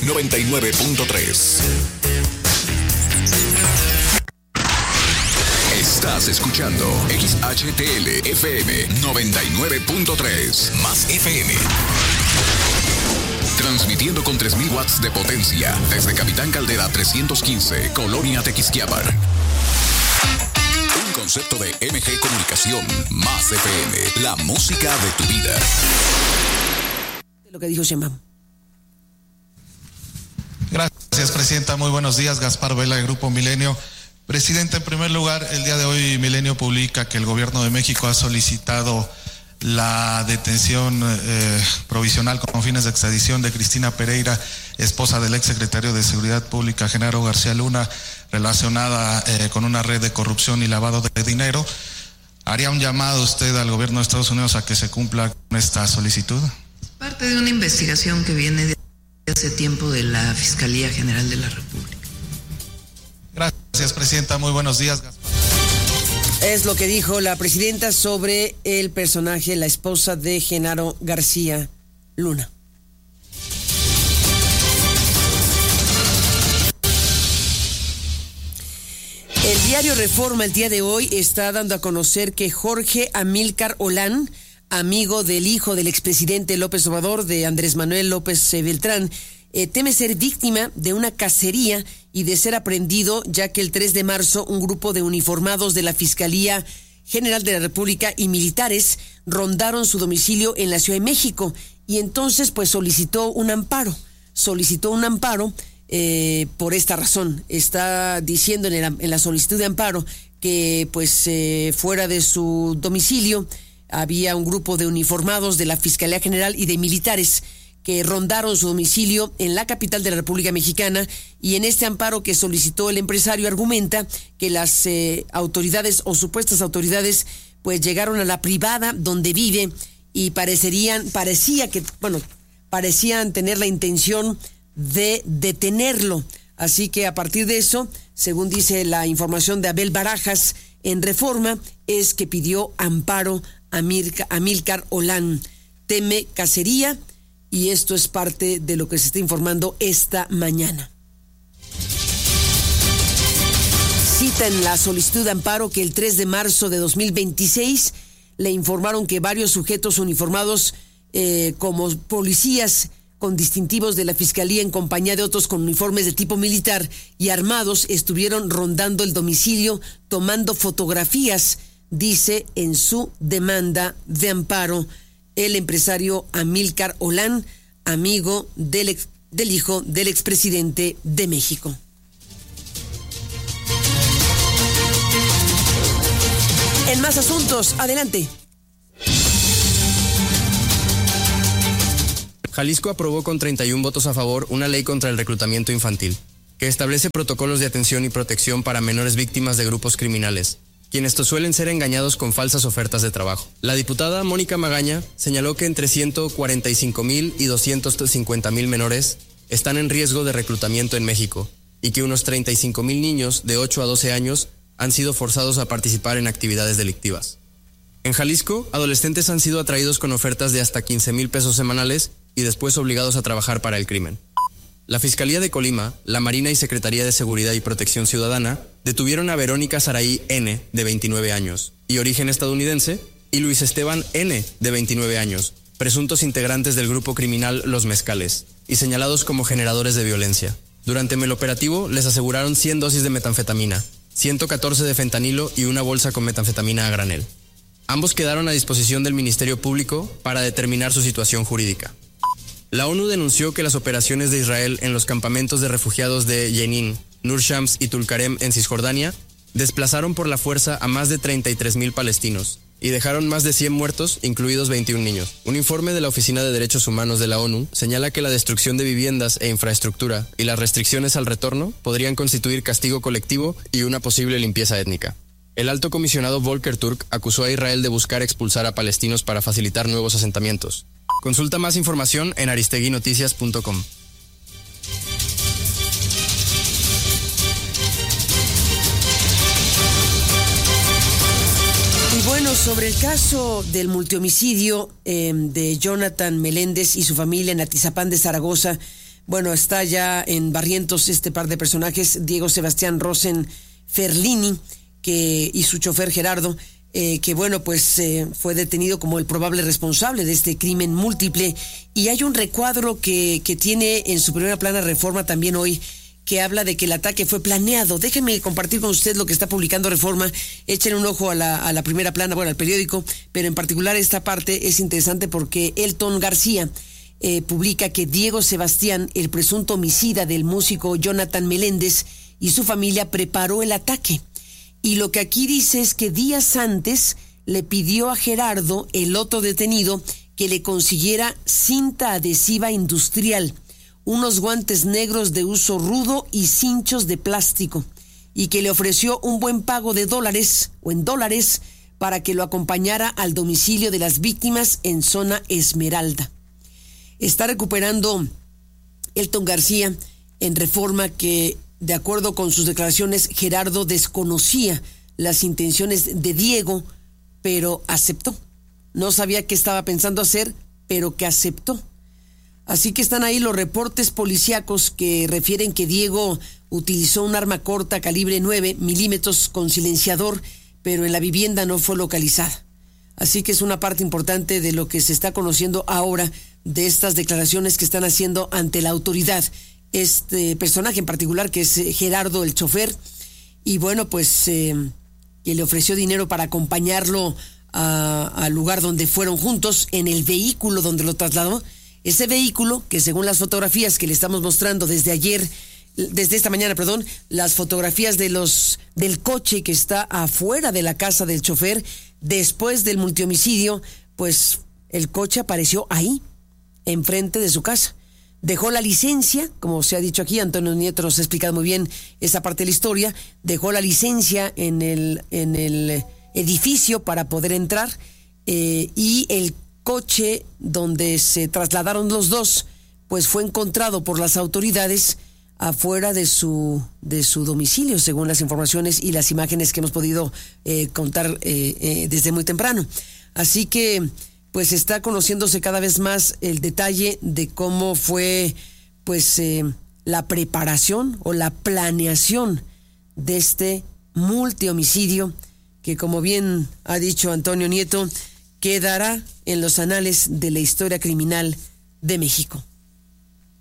99.3. Estás escuchando XHTL FM 99.3 más FM. Transmitiendo con 3,000 watts de potencia desde Capitán Caldera 315, Colonia Tequisquiapan. Un concepto de MG Comunicación más FM, la música de tu vida. Lo que dijo Sheinbaum. Gracias, presidenta. Muy buenos días. Gaspar Vela, de Grupo Milenio. Presidente, en primer lugar, el día de hoy Milenio publica que el gobierno de México ha solicitado la detención provisional con fines de extradición de Cristina Pereira, esposa del exsecretario de Seguridad Pública, Genaro García Luna, relacionada con una red de corrupción y lavado de dinero. ¿Haría un llamado usted al gobierno de Estados Unidos a que se cumpla con esta solicitud? Parte de una investigación que viene de hace tiempo de la Fiscalía General de la República. Gracias, presidenta. Muy buenos días. Es lo que dijo la presidenta sobre el personaje, la esposa de Genaro García Luna. El diario Reforma el día de hoy está dando a conocer que Jorge Amílcar Olán, amigo del hijo del expresidente López Obrador, de Andrés Manuel López Beltrán, teme ser víctima de una cacería y de ser aprehendido, ya que el 3 de marzo un grupo de uniformados de la Fiscalía General de la República y militares rondaron su domicilio en la Ciudad de México y entonces pues solicitó un amparo por esta razón. Está diciendo en la solicitud de amparo que pues fuera de su domicilio había un grupo de uniformados de la Fiscalía General y de militares que rondaron su domicilio en la capital de la República Mexicana, y en este amparo que solicitó el empresario argumenta que las autoridades o supuestas autoridades pues llegaron a la privada donde vive y parecían tener la intención de detenerlo. Así que a partir de eso, según dice la información de Abel Barajas en Reforma, es que pidió amparo a Amílcar Olán. Teme cacería, y esto es parte de lo que se está informando esta mañana. Cita en la solicitud de amparo que el 3 de marzo de 2026 le informaron que varios sujetos uniformados como policías con distintivos de la Fiscalía en compañía de otros con uniformes de tipo militar y armados estuvieron rondando el domicilio tomando fotografías, dice en su demanda de amparo el empresario Amílcar Olán, amigo del hijo del expresidente de México. En más asuntos, adelante. Jalisco aprobó con 31 votos a favor una ley contra el reclutamiento infantil, que establece protocolos de atención y protección para menores víctimas de grupos criminales, quienes suelen ser engañados con falsas ofertas de trabajo. La diputada Mónica Magaña señaló que entre 145,000 y 250,000 menores están en riesgo de reclutamiento en México y que unos 35,000 niños de 8 a 12 años han sido forzados a participar en actividades delictivas. En Jalisco, adolescentes han sido atraídos con ofertas de hasta 15,000 pesos semanales y después obligados a trabajar para el crimen. La Fiscalía de Colima, la Marina y Secretaría de Seguridad y Protección Ciudadana detuvieron a Verónica Saraí N., de 29 años, y origen estadounidense, y Luis Esteban N., de 29 años, presuntos integrantes del grupo criminal Los Mezcales, y señalados como generadores de violencia. Durante el operativo les aseguraron 100 dosis de metanfetamina, 114 de fentanilo y una bolsa con metanfetamina a granel. Ambos quedaron a disposición del Ministerio Público para determinar su situación jurídica. La ONU denunció que las operaciones de Israel en los campamentos de refugiados de Jenin, Nur Shams y Tulkarem en Cisjordania desplazaron por la fuerza a más de 33,000 palestinos y dejaron más de 100 muertos, incluidos 21 niños. Un informe de la Oficina de Derechos Humanos de la ONU señala que la destrucción de viviendas e infraestructura y las restricciones al retorno podrían constituir castigo colectivo y una posible limpieza étnica. El alto comisionado Volker Turk acusó a Israel de buscar expulsar a palestinos para facilitar nuevos asentamientos. Consulta más información en aristeguinoticias.com. Y bueno, sobre el caso del multihomicidio de Jonathan Meléndez y su familia en Atizapán de Zaragoza, Bueno, está ya en Barrientos este par de personajes, Diego Sebastián Rosenferlini y su chofer Gerardo, que bueno, pues fue detenido como el probable responsable de este crimen múltiple. Y hay un recuadro que tiene en su primera plana Reforma también hoy, que habla de que el ataque fue planeado. Déjenme compartir con usted lo que está publicando Reforma. Echen un ojo a la primera plana, bueno, al periódico, pero en particular esta parte es interesante porque Elton García publica que Diego Sebastián, el presunto homicida del músico Jonathan Meléndez, y su familia preparó el ataque. Y lo que aquí dice es que días antes le pidió a Gerardo, el otro detenido, que le consiguiera cinta adhesiva industrial, unos guantes negros de uso rudo y cinchos de plástico, y que le ofreció un buen pago de dólares para que lo acompañara al domicilio de las víctimas en zona Esmeralda. Está recuperando Elton García en Reforma que, de acuerdo con sus declaraciones, Gerardo desconocía las intenciones de Diego, pero aceptó. No sabía qué estaba pensando hacer, pero que aceptó. Así que están ahí los reportes policíacos que refieren que Diego utilizó un arma corta calibre 9 milímetros con silenciador, pero en la vivienda no fue localizada. Así que es una parte importante de lo que se está conociendo ahora de estas declaraciones que están haciendo ante la autoridad este personaje en particular, que es Gerardo, el chofer. Y bueno, pues que le ofreció dinero para acompañarlo al lugar donde fueron juntos, en el vehículo donde lo trasladó. Ese vehículo que, según las fotografías que le estamos mostrando desde esta mañana, las fotografías del coche que está afuera de la casa del chofer después del multihomicidio, pues el coche apareció ahí, enfrente de su casa. Dejó la licencia, como se ha dicho aquí, Antonio Nieto nos ha explicado muy bien esa parte de la historia, dejó la licencia en el edificio para poder entrar, y el coche donde se trasladaron los dos, pues fue encontrado por las autoridades afuera de su domicilio, según las informaciones y las imágenes que hemos podido contar desde muy temprano. Así que pues está conociéndose cada vez más el detalle de cómo fue pues la preparación o la planeación de este multihomicidio que, como bien ha dicho Antonio Nieto, quedará en los anales de la historia criminal de México.